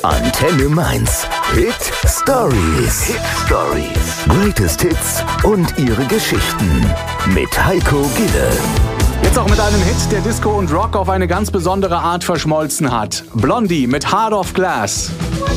Antenne Mainz. Hit Stories. Hit Stories. Greatest Hits und ihre Geschichten. Mit Heiko Gille. Jetzt auch mit einem Hit, der Disco und Rock auf eine ganz besondere Art verschmolzen hat. Blondie mit Heart of Glass.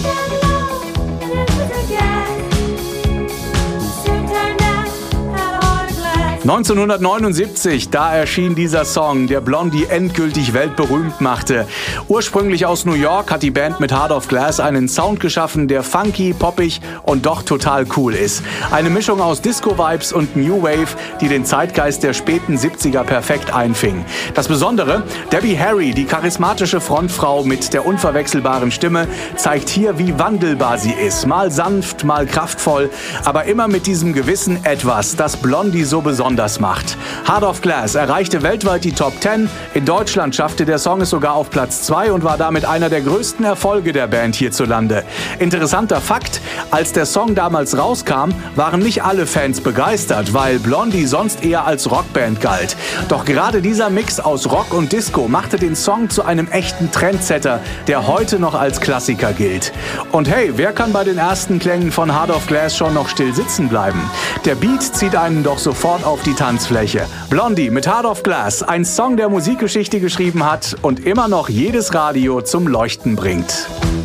1979, da erschien dieser Song, der Blondie endgültig weltberühmt machte. Ursprünglich aus New York hat die Band mit Heart of Glass einen Sound geschaffen, der funky, poppig und doch total cool ist. Eine Mischung aus Disco-Vibes und New Wave, die den Zeitgeist der späten 70er perfekt einfing. Das Besondere, Debbie Harry, die charismatische Frontfrau mit der unverwechselbaren Stimme, zeigt hier, wie wandelbar sie ist. Mal sanft, mal kraftvoll, aber immer mit diesem gewissen Etwas, das Blondie so besonders macht. Heart of Glass erreichte weltweit die Top 10. In Deutschland schaffte der Song es sogar auf Platz 2 und war damit einer der größten Erfolge der Band hierzulande. Interessanter Fakt, als der Song damals rauskam, waren nicht alle Fans begeistert, weil Blondie sonst eher als Rockband galt. Doch gerade dieser Mix aus Rock und Disco machte den Song zu einem echten Trendsetter, der heute noch als Klassiker gilt. Und hey, wer kann bei den ersten Klängen von Heart of Glass schon noch still sitzen bleiben? Der Beat zieht einen doch sofort auf die Tanzfläche. Blondie mit Heart of Glass, ein Song, der Musikgeschichte geschrieben hat und immer noch jedes Radio zum Leuchten bringt.